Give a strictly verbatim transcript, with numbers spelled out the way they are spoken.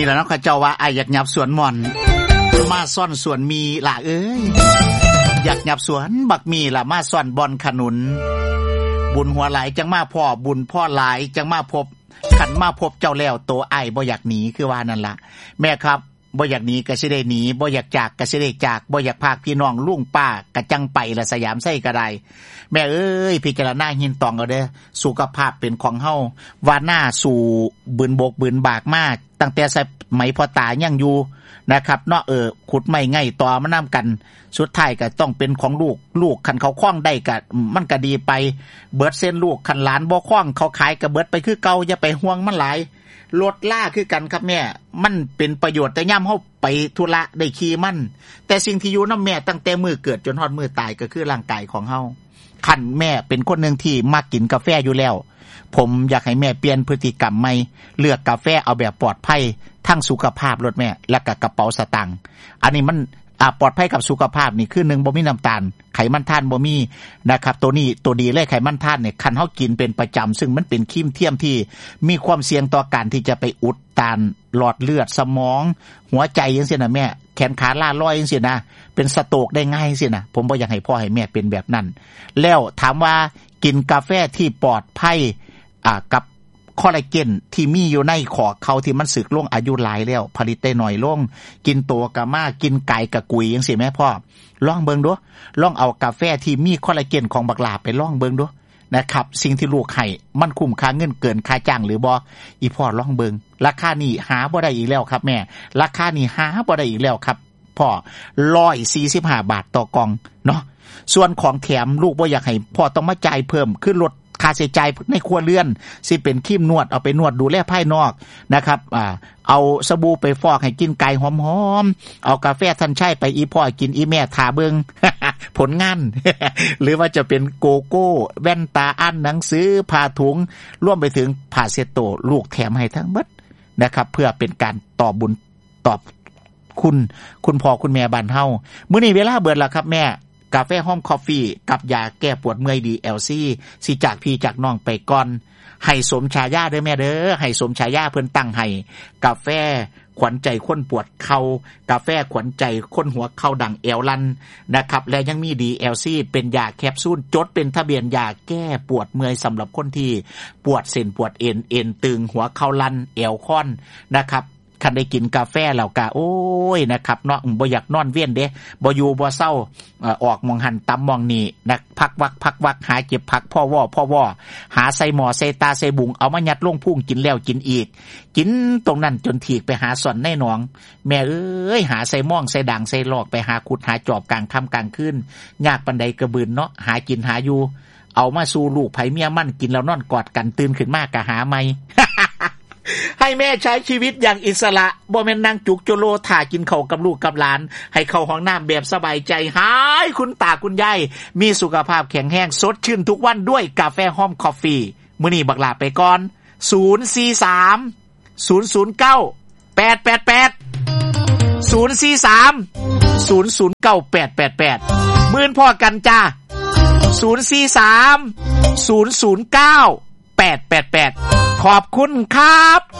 แหละเนาะเขาเจ้าว่าอ้ายอยากหยับสวนม่อนมาซ่อนสวนมีล่ะเอ้ยอยากหยับสวนบักมีล่ะมาซ่อนบอนขนุนบุญหัวหลายจังมาพ่อบุญพ่อหลายจังมาพบขันมาพบเจ้าแล้วโตอ้ายบ่อยากหนีคือว่านั่นล่ะแม่ครับบ่อยากหนีก็สิได้หนีบ่อยากจากก็สิได้จากบ่อยากพากพี่น้องลุงป้าก็จังไปละสยามไส้ก็ได้แม่เอ้ยพิจารณาหินตองเอาเด้อสุขภาพเป็นของเฮาว่าหน้าสู่บืนบกบืนบากมาตั้งแต่สมัยพ่อตายังอยู่นะครับเนาะเออขุดไม้ไงต่อมานำกันสุดท้ายก็ต้องเป็นของลูกลูกคันเขาคล้องได้ก็มันก็ดีไปเบิดเส้นลูกคันหลานบ่คล้องเขาขายก็เบิดไปคือเก่าอย่าไปห่วงมันหลายรถล่าคือกันครับแม่มันเป็นประโยชน์แต่ย่ำเฮาไปธุระได้ขี่มันแต่สิ่งที่อยู่นำแม่ตั้งแต่มื้อเกิดจนฮอดมื้อตายก็คือร่างกายของเฮาคันแม่เป็นคนนึงที่มักกินกาแฟอยู่แล้วผมอยากให้แม่เปลี่ยนพฤติกรรมใหม่เลือกกาแฟเอาแบบปลอดภัยทั้งสุขภาพรถแม่และก็กระเป๋าสตางค์อันนี้มันอ่าปลอดภัยกับสุขภาพนี่คือหนึ่งบ่มีน้ำตาลไขมันท่านบ่มีนะครับตัวนี้ตัวดีเลยไขมันท่านเนี่ยคันเฮากินเป็นประจำซึ่งมันเป็นครีมเทียมที่มีความเสี่ยงต่อการที่จะไปอุดตันหลอดเลือดสมองหัวใจจังซี่น่ะแม่แขนขาล่าลอยจังซี่นะเป็นสโตรกได้ง่ายจังซี่นะผมบ่อยากให้พ่อให้แม่เป็นแบบนั้นแล้วถามว่ากินกาแฟที่ปลอดภัยอ่ากับคอลลาเจนที่มีอยู่ในขอเขาที่มันสึกลงอายุหลายแล้วผลิตได้น้อยลงกินตัวกะมากินไก่กะกุยจังซี่แม่พ่อลองเบิ่งดูลองเอากาแฟที่มีคอลลาเจนของบักหลาไปลองเบิ่งดูนะครับสิ่งที่ลูกให้มันคุ้มค่าเงินเกินค่าจ้างหรือบ่อีพ่อลองเบิ่งราคานี้หาบ่ได้อีกแล้วครับแม่ราคานี้หาบ่ได้อีกแล้วครับพ่อหนึ่งร้อยสี่สิบห้าบาทต่อกล่องเนาะส่วนของแถมลูกบ่อยากให้พ่อต้องมาจ่ายเพิ่มขึ้นลดค่าใช้จ่ายในครัวเรือนสิเป็นครีมนวดเอาไปนวดดูแลภายนอกนะครับอ่าเอาสบู่ไปฟอกให้กินไก่หอมๆเอากาแฟทันใช้ไปอีพ่อกินอีแม่ทาเบิง ผลงาน หรือว่าจะเป็นโกโก้แว่นตาอ่านหนังสือผ้าถุงรวมไปถึงผ้าเช็ดโต๊ะลูกแถมให้ทั้งหมดนะครับเพื่อเป็นการตอบบุญตอบคุณคุณพ่อคุณแม่บ้านเฮามื้อนี้เวลาเบิดแล้วครับแม่กาแฟหอมคอฟฟี่กับยาแก้ปวดเมื่อย ดี แอล ซี สิจากพี่จากน้องไปก่อนให้สมฉายาเด้อแม่เด้อให้สมฉายาเพิ่นตั้งให้กาแฟขวัญใจคนปวดเข่ากาแฟขวัญใจคนหัวเข่าดังเอวลันนะครับและยังมี ดี แอล ซี เป็นยาแคปซูลจดเป็นทะเบียนยาแก้ปวดเมื่อยสำหรับคนที่ปวดเส้นปวดเอ็นเอ็นตึงหัวเข่าลันเอวค่อนนะครับคันได้กินกาแฟแล้วก็โอ้ยนะครับเนาะบ่อยากนอนเวียนเด้บ่อยู่บ่เศร้าออกมองหันตำมองนี่นะพักวักพักวักหาเก็บผักพ่อว่อพ่อว่อหาใส่หม้อใส่ตาใส่บุงเอามายัดลงพุงกินแล้วกินอีกกินตรงนั้นจนถีกไปหาส่อนในหนองแม่เอ้ยหาใส่ม่องใส่ด่างใส่ลอกไปหาขุดหาจอบกลางค่ำกลางคืนยากปานใดกระบืนเนาะหากินหาอยู่เอามาสู่ลูกไผเมียมั่นกินแล้วนอนกอดกันตื่นขึ้นมากะหาใหม่ ให้แม่ใช้ชีวิตอย่างอิสระบ่แม่นนั่งจุกโจโลถ่ากินข้าวกับลูกกับหลานให้เข้าห้องน้ำแบบสบายใจหายคุณตาคุณยายมีสุขภาพแข็งแรงสดชื่นทุกวันด้วยกาแฟหอมคอฟฟี่มื้อนี้บักหลาไปก่อนศูนย์ สี่ สาม ศูนย์ ศูนย์ เก้า แปด แปด แปด ศูนย์ สี่ สาม ศูนย์ ศูนย์ เก้า แปด แปด แปดมื้อนพอกันจ้าศูนย์ สี่ สาม ศูนย์ ศูนย์ เก้า แปด แปด แปดขอบคุณครับ